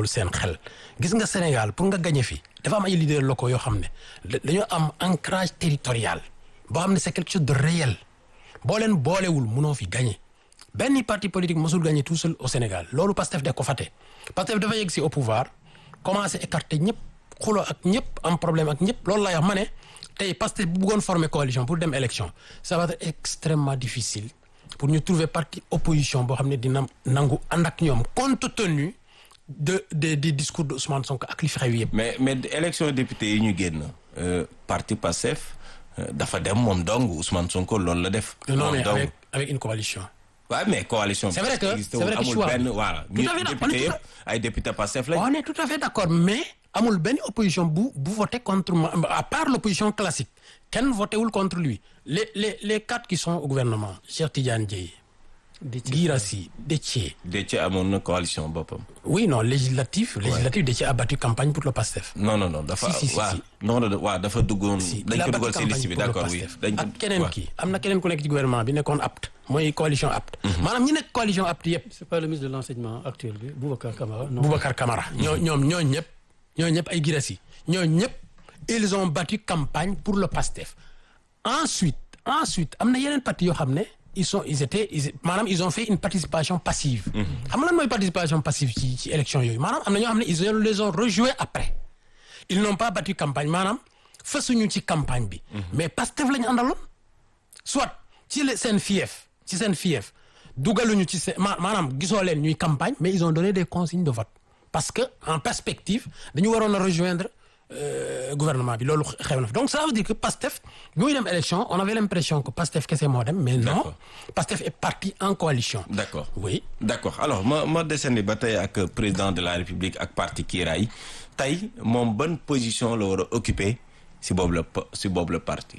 bàyyiwul seen xel gis nga Sénégal pour nga gagner fi dafa am ay leaders locaux yoo xam ne dañoo am ancrage territorial boo xam ne c'est quelque chose de réel boo leen boolewul munoo fi gagner benn parti politique mosul gagner tout seul au Sénégal loolu Pastef da ko fàtte Pastef dafa yegg si au pouvoir commencé écarter ñëpp xuloo ak ñëpp am problème ak ñëpp loolu lay wax ma ne tey Pastef bu bëggoon former coalition pour dem élection ça va être extrêmement difficile pour ñu trouver parti opposition boo xam ne dina nangu ànd ak ñoom compte tenu des discours de Ousmane Sonko ak li fi xew yëpp. mais élection député yi ñu génn parti Pastef dafa dem moom dong Ousmane Sonko loolu la def. non mais avec une coalition. waaw mais coalition. c'est vrai que amul benn voilà. député yëpp ay député Pastef lañ. on est tout à fait d'accord mais amul benn opposition bu voté contre à part l'opposition classique kenn voté wul contre lui les quatre qui sont au gouvernement Cheikh Tidiane Dièye. Guirassy Déthié amoon na coalition boppam. oui non législative Déthié a battu campagne pour le Pastef. non dafa waaw dafa duggoon. dañ ko duggal ci liste bi d'accord oui. ak keneen kii am na keneen ku nekk ci gouvernement bi nekkoon apte mooy coalition apte. maanaam ñi nekk coalition apte yëpp. c'est pas le ministre de l'enseignement actuel bi Boubacar Camara. Boubacar Camara ñoo ñëpp ay Guirassy ñoo ñëpp ils ont battu campagne pour le Pastef. ensuite am na yeneen parti yoo xam ne. ils ont fait une participation passive. xam nga lan mooy participation passive ci élection yooyu maanaam am na ñoo xam ne ils les ont rejoués après. ils n'ont pas battu campagne maanaam fasuñu ci campagne bi. mais Pastef la ñu àndaloon. soit ci seen fief dugaluñu ci seen maanaam gisoo leen ñuy campagne mais ils ont donné des consignes de vote parce que en perspective dañu waroon a rejoindre. gouvernement bi loolu xew na donc ça veut dire que Pastef bi muy dem élection on avait l'impression que Pastef kese moo dem mais non Pastef est parti en coalition. d'accord oui. d'accord alors ma desandi ba tey ak président de la République ak parti Kiraay tey moom ban position la war a occuper si boobu la parti.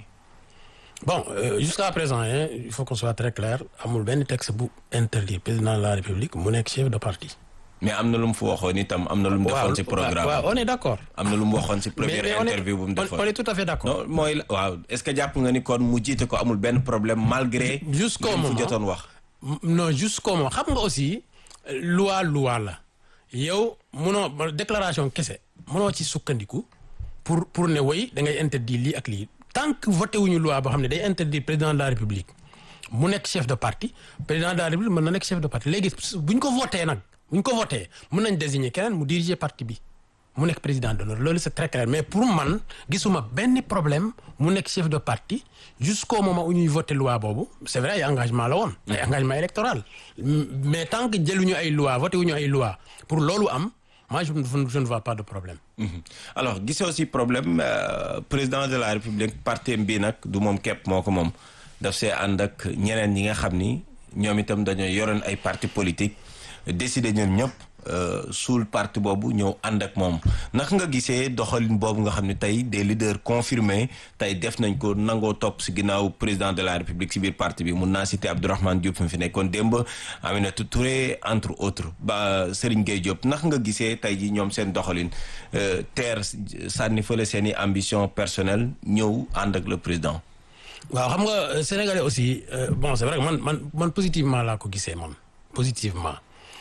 bon jusqu'à présent il faut qu'on soit très clair amul benn texte bu interdire président de la République mu nekk chef de parti. mais am na lu mu fa waxoon itam am na lu mu defoon ci programme. waaw on est d'accord. am na lu mu waxoon ci première interview bu mu defoon. on est tout à fait d'accord. non mooy waaw est-ce que jàpp nga ni kon mu jiite ko amul benn problème malgré. jusqu'au moment fu jotoon wax. non jusqu'au moment xam nga aussi loi la yow munoo déclaration kese munoo ci sukkandiku pour ne woy da ngay interdire lii ak lii tant que voté wuñu loi boo xam ne day interdire président de la République mu nekk chef de parti président de la République mën na nekk chef de parti léegi buñ ko voté nag. bu ñu ko voté mën nañ désigner keneen mu diriger parti bi mu nekk président d'honneur loolu c'est très clair mais pour man gisuma benn problème mu nekk chef de parti jusqu'au moment où ñuy voté loi boobu c'est vrai ay engagement la woon ay engagement électoral mais tant que jëluñu ay loi voté wuñu ay loi pour loolu am moi je ne vois pas de problème. alors gisee aussi problème président de la République parti bi nag du moom képp moo ko moom daf see ànd ak ñeneen ñi nga xam ni ñoom itam dañoo yoroon ay parti politique décider ñoom ñëpp suul parti boobu ñëw ànd ak moom naka nga gisee doxalin boobu nga xam ne tey des leaders confirmés tey def nañ ko nangoo topp si ginnaaw président de la République si biir parti bi mun naa citer Abdourahmane Diop mi fi nekkoon démb Aminata Touré entre autres ba Serigne Gueye Diop naka nga gisee tey ji ñoom seen doxalin teer sànni fële seen i ambition personnelle ñëw ànd ak le président. waaw xam nga sénégalais aussi bon c'est vrai que man positivement laa ko gisee man positivement.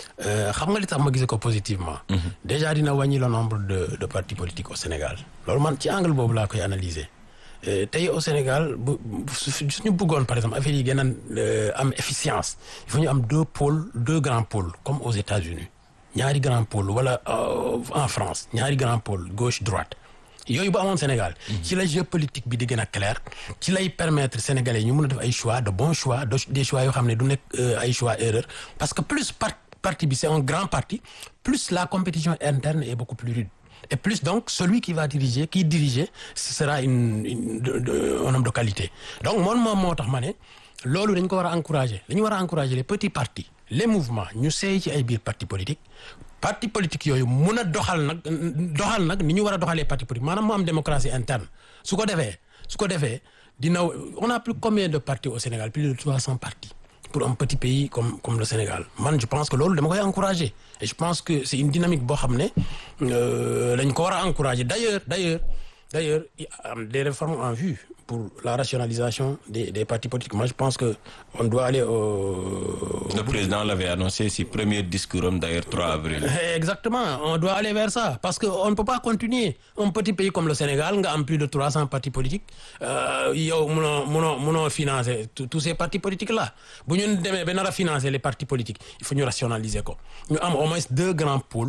xam nga li tax ma gisee ko positivement. déjà dina wàññi le nombre de partis politiques au Sénégal. loolu man ci angle boobu laa koy analyser tey au Sénégal suñu bëggoon par exemple affaire yi gën a am efficience il faut ñu am deux grands pôles comme aux États-Unis ñaari grands pôles wala en France ñaari grands pôles gauche droite. yooyu bu amoon Sénégal. ci la géopolitique bi di gën a clair ci lay permettre sénégalais ñu mën a def ay choix de bons choix des choix yoo xam ne du nekk ay choix erreur parce que plus parti bi c'est un grand parti plus la compétition interne est beaucoup plus rude et plus donc celui qui diriger ce sera un homme de qualité donc moom moo tax ma ne loolu dañ ko war a encourager dañu war a encourager les petits partis les mouvements ñu seey ci ay biir parti politique yooyu mun a doxal nag ni ñu war a doxalee parti politique maanaam mu am démocratie interne su ko defee dina on a plus combien de partis au Sénégal plus de 300 partis pour un petit pays comme le Sénégal man je pense que loolu dama koy encourager et je pense que c'est une dynamique boo xam ne dañ ko war a encourager d'ailleurs des réformes en vue pour la rationalisation des partis politiques. Moi, je pense que on doit aller au... Le président l'avait annoncé, si premier discours, d'ailleurs, 3 avril. Exactement, on doit aller vers ça. Parce qu'on ne peut pas continuer. Un petit pays comme le Sénégal, on a plus de 300 partis politiques. Nous financer tous ces partis politiques-là. Si nous devons financer les partis politiques, il faut nous rationaliser. Nous avons au moins 2 grands pôles.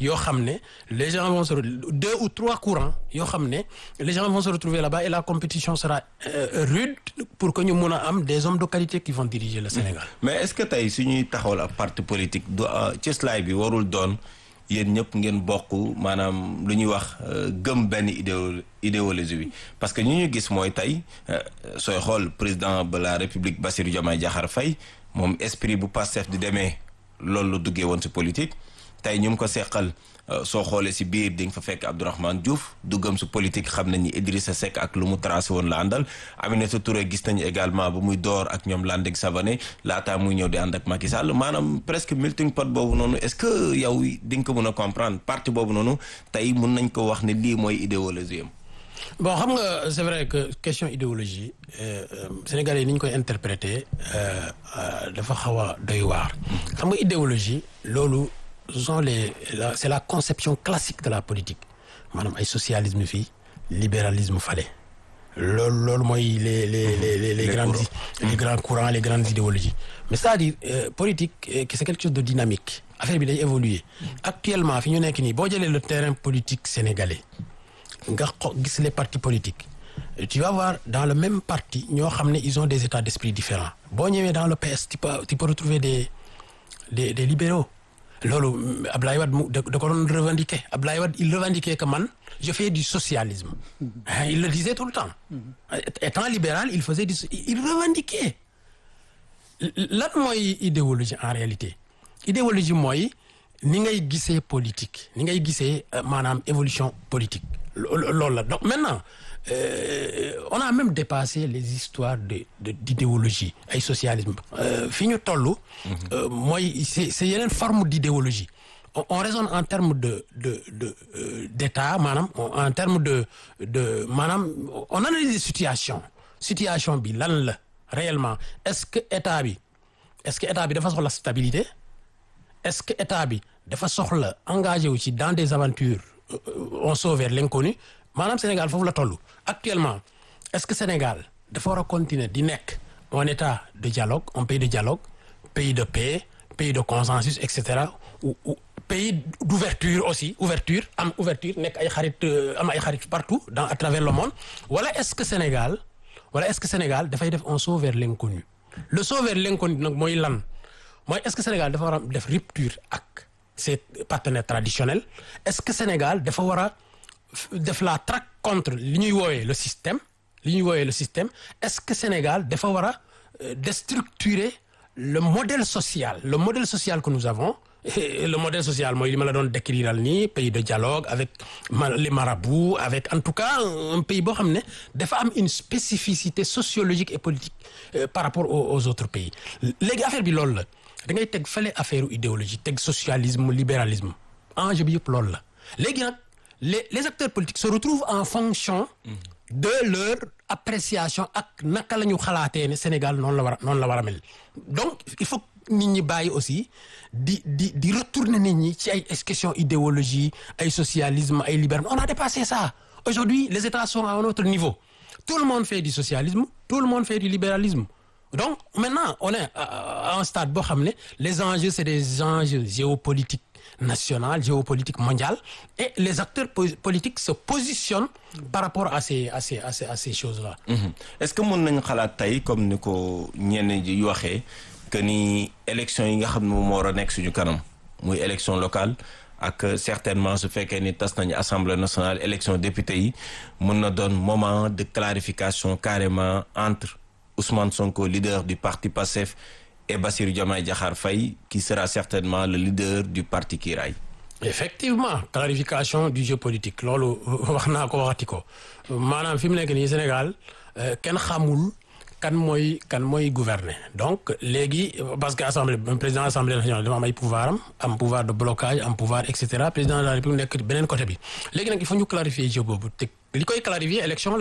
Les gens vont se 2 ou 3 courants. Les gens vont se retrouver là-bas et la compétition sera rude pour que nous ayons des hommes de qualité qui vont diriger le Sénégal. Mais est-ce que tey suñuy taxawal ab parti politique du ci slide bi warul doon yéen ñëpp ngeen bokk maanaam lu ñuy wax gëm benn idéologie bi parce que ñu gis mooy tey sooy xool président de la République Bassirou Diomaye Diakhar Faye moom esprit bu Pastef di demee loolu la duggee woon si politique tey ñu ko seqal soo xoolee si biir di nga fa fekk Abdourahmane Diouf duggam si politique xam nañ ni Idrissa Seck ak lu mu tracé woon la àndal Aminata Touré gis nañu également ba muy door ak ñoom Landing Savané laataa muy ñëw di ànd ak Macky Sall maanaam presque melting pot boobu noonu est-ce que yow di nga ko mën a comprendre parti boobu noonu tey mën nañ ko wax ne lii mooy idéologie am. Bon xam nga c'est vrai que question idéologie Sénégalais yi ni ñu koy interpréter dafa xaw a doy waar xam nga idéologie loolu c'est la conception classique de la politique maanaam ay socialisme fii libéralisme fale loolu mooy les grands courants les grandes idéologies mais c'est-à-dire politique c'est quelque chose de dynamique affaire bi day évoluer actuellement fi ñu nekk nii boo jëlee le terrain politique sénégalais nga gis les partis politiques tu vas voir dans le même parti ñoo xam ne ils ont des états d'esprit différents boo ñëwee dans le PS tu peux retrouver des libéraux loolu Abdoulaye Wade da ko doon revendiquer Abdoulaye Wade il revendiquait que man je fais du socialisme il le disait tout le temps étant libéral il faisait il revendiquait lan mooy idéologie en réalité idéologie mooy ni ngay gisee politique ni ngay gisee maanaam évolution politique loolu la donc maintenant on a même dépassé les histoires d'idéologie ay socialisme fi ñu toll mooy c'est yeneen forme d'idéologie on raisonne en termes d'état maanaam en termes de maanaam on analyse situation bi lan la réellement est-ce que état bi dafa soxla stabilité est-ce que état bi dafa soxla engagé wu ci dans des aventures on sauve vers l'inconnu maanaam Sénégal foofu la toll actuellement est-ce que Sénégal dafa war a continuer di nekk un état de dialogue un pays de dialogue pays de paix pays de consensus et cetera ou pays d'ouverture aussi ouverture nekk ay xarit partout à travers le monde wala est-ce que Sénégal dafay def un saut vers l'inconnu le saut vers l'inconnu nag mooy lan mooy est-ce que Sénégal dafa war a def rupture ak ses partenaires traditionnels est-ce que Sénégal dafa war a def la traque contre li ñuy woowee le système est-ce que Sénégal dafa war a déstructurer le modèle social que nous avons et le modèle social mooy li ma la doon décrire nii pays de dialogue avec les marabouts avec en tout cas un pays boo xam ne dafa am une spécificité sociologique et politique par rapport aux autres pays léegi affaire bi loolu la da ngay teg fële affaire idéologie teg socialisme libéralisme enjeu bi yëpp loolu la léegi nag les acteurs politiques se retrouvent en fonction de leur appréciation ak naka la ñu xalaatee ne Sénégal noonu la war a mel donc il faut nit ñi bàyyi aussi di retourner nit ñi ci ay question idéologie ay socialisme ay libéralisme on a dépassé ça aujourd'hui les États sont à un autre niveau tout le monde fait du socialisme tout le monde fait du libéralisme donc maintenant on est à un stade boo xam ne les enjeux c'est des enjeux géopolitiques national géopolitique mondial et les acteurs politiques se positionnent par rapport à ces choses-là. Est-ce que mën nañu xalaat tey comme ni ko ñenn ji waxee que ni élection yi nga xam ne moom war a nekk suñu kanam muy élection locale ak certainement su fekkee ni tas nañu assemblée nationale élection député yi mën na doon moment de clarification carrément entre Ousmane Sonko leader du parti Pastef et Bassirou Diomaye Diakhar Faye qui sera certainement le leader du parti Kiraay. Effectivement clarification du jeu politique loolu wax naa ko waxati ko maanaam fi mu nekk nii Sénégal kenn xamul kan mooy gouverner donc léegi parce que président assemblée nationale dafa am ay pouvoir am pouvoir de blocage am pouvoir et cetera président de la République nekk beneen côté bi léegi nag il faut ñu clarifier jeu boobu te li koy clarifier élection la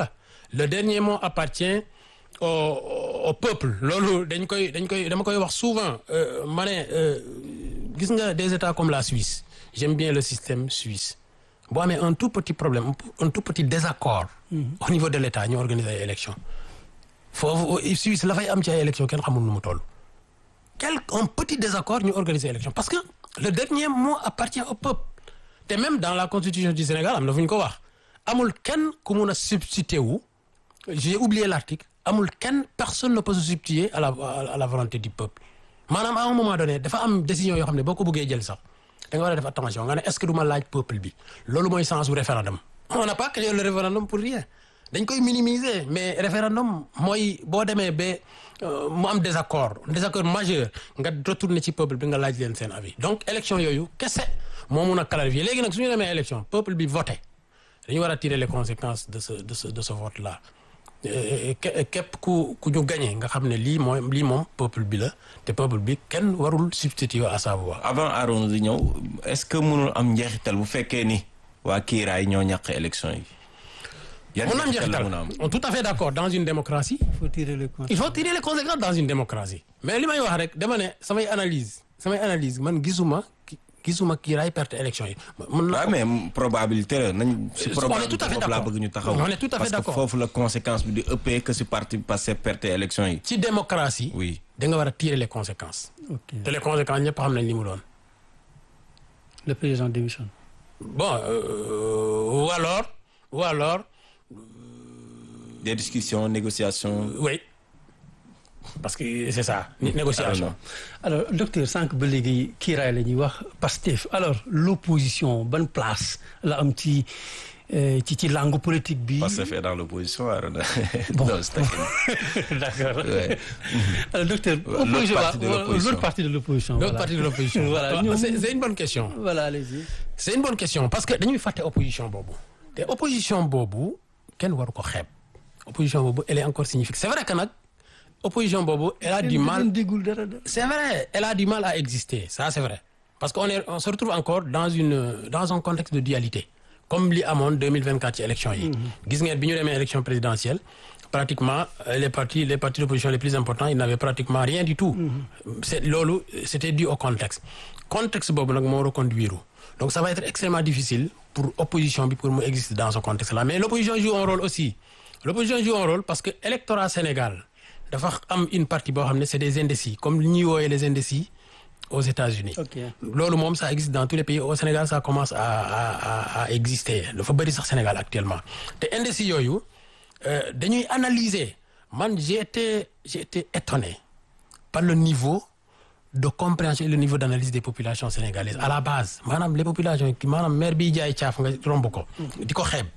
le dernier mot appartient au peuple loolu dama koy wax souvent ma ne gis nga des États comme la Suisse j'aime bien le système suisse boo amee un tout petit problème un tout petit désaccord au niveau de l'État ñu organiser ay élections foofu Suisse la fay am ci ay élections kenn xamul nu mu toll un petit désaccord ñu organiser élection parce que le dernier mot appartient au peuple te même dans la constitution du Sénégal am na fu ñu ko wax amul kenn ku mun a substituer wu j'ai oublié l'article amul kenn personne ne peut se substituer à la volonté du peuple maanaam à un moment donné dafa am décision yoo xam ne boo ko bëggee jël sax da nga war a def attention nga ne est-ce que du ma laaj peuple bi loolu mooy sens u référendum on n'a pas créé le référendum pour rien dañ koy minimiser mais référendum mooy boo demee ba mu am désaccord majeur nga retourner ci peuple bi nga laaj leen seen avis donc élection yooyu kese moo mun a clarifier léegi nag su ñu demee élection peuple bi voté dañu war a tirer les conséquences de ce vote là képp ku ñu gagné nga xam ne lii moom peuple bi la te peuple bi kenn warul substituer à sa voix. avant Arona di ñëw est-ce que mënul am njeexital bu fekkee ni waa kiiraay ñoo ñàkk élection yi. mun am njeexital tout à fait d'accord dans une démocratie. il faut tirer les conséquences dans une démocratie. mais li may wax rek dama ne samay analyse man gisuma kiiraay perte élection yi. mais probabilité la nañ. si probabilité boobu laa bëgg ñu taxaw. on est tout à fait d'accord parce que foofu la conséquence bi di ëppee que si parti passé perte élection yi. ci démocratie. oui da nga war a tirer les conséquences. ok te les conséquences ñëpp xam nañ li mu doon. le président démissionne. bon ou alors. des discussions négociations. oui parce que c'est ça. négociation. alors docteur sànq ba léegi kiiraay la ñuy wax Pastef alors l'opposition ban place la am ci langue politique bi. Pastef est dans l'opposition Arona. bon non c'est d'accord. ouais. alors docteur. l'autre partie de l'opposition. l'autre partie de l'opposition. voilà c'est une bonne question. voilà allez-y. c'est une bonne question parce que dañuy fàtte opposition boobu. te opposition boobu kenn waru ko xeeb. opposition boobu elle est encore significative c'est vrai que nag opposition boobu elle a du mal. c'est vrai elle a du mal à exister ça c'est vrai parce que on se retrouve encore dans un contexte de dualité comme li amoon 2024 ci élection yi. gis ngeen bi ñu demee élection présidentielle pratiquement les partis d'opposition les plus importants ils n'avaient pratiquement rien du tout. C'était dû au contexte boobu nag moo reconduire donc ça va être extrêmement difficile pour opposition bi pour mu exister dans ce contexte là mais l'opposition joue un rôle aussi. L'opposition joue un rôle parce que électorat Sénégal dafa am une partie boo xam ne c'est des indécis comme li ñuy woowee les indécis aux États-Unis. loolu moom ça existe dans tous les pays au Sénégal ça commence à exister dafa bëri sax Sénégal actuellement te indécis yooyu dañuy analyser man j'ai été étonné par le niveau de compréhension et le niveau d'analyse des populations sénégalaises à la base maanaam les populations maanaam maire bi jaay caaf nga romb ko di ko xeeb.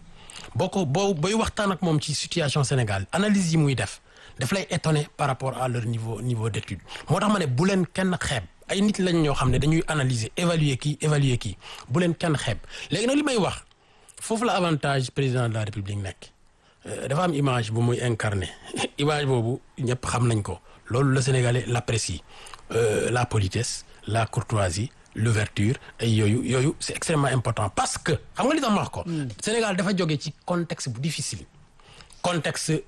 booy waxtaan ak moom ci situation Sénégal analyse yi muy daf lay étonner par rapport à leur niveau d'étude moo tax ma ne bu leen kenn xeeb ay nit lañ ñoo xam ne dañuy analyser évaluer kii bu leen kenn xeeb léegi nag li may wax foofu la avantage président de la République nekk dafa am image bu muy incarner image boobu ñëpp xam nañ ko loolu le Sénégalais l'apprécie la politesse la courtoisie l'ouverture ay yooyu c'est extrêmement important parce que xam nga li tax ma wax ko. Sénégal dafa jóge ci contexte bu difficile contexte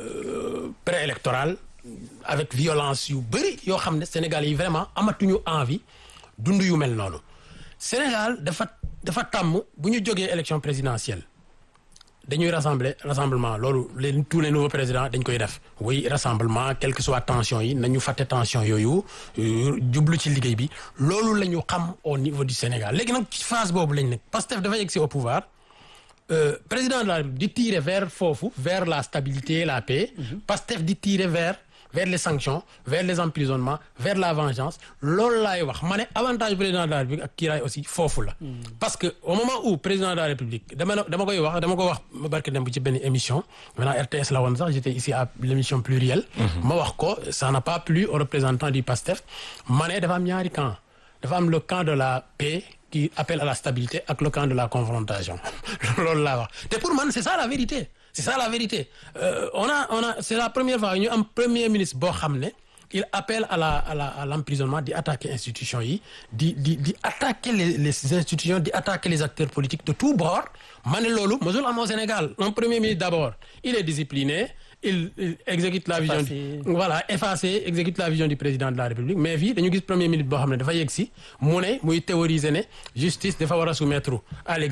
préélectoral avec violence yu bëri yoo xam ne Sénégal yi vraiment amatuñu envie dund yu mel noonu Sénégal dafa tàmm bu ñu jógee élection présidentielle dañuy rassemblement loolu tous les nouveaux présidents dañ koy def oui rassemblement quelle que soit tension yi nañu fàtte tension yooyu jublu ci liggéey bi loolu la ñu xam au niveau du Sénégal léegi nag ci phase boobu lañ nekk Pastef dafa yegg si au pouvoir président de la République di tirer vers la stabilité la paix Pastef di tirer vers les sanctions vers les emprisonnements vers la vengeance loolu laay wax ma ne avantage président de la République ak kiiraay aussi foofu la parce que au moment où président de la République dama ko wax barke dem bu ci benn émission maintenant RTS la woon sax j'étais ici à l'émission plurielle ma wax ko ça n'a pas plu aux représentants du PASTEF ma ne dafa am ñaari camp dafa am le camp de la paix qui appelle à la stabilité ak le camp de la confrontation loolu laa wax te pour man c'est ça la vérité c'est la vérité c'est la première fois ñu am premier ministre boo xam ne il appelle à l'emprisonnement, di attaquer institutions yi di attaquer les institutions, di attaquer les acteurs politiques de tous bords. Ma ne loolu mosul am au Sénégal. Un premier ministre d'abord, il est discipliné, il exécute la vision exécute la vision du président de la République, mais fii dañu gis premier ministre boo xam ne dafa yegg si mu ne muy théoriser ne justice dafa war a soumettre à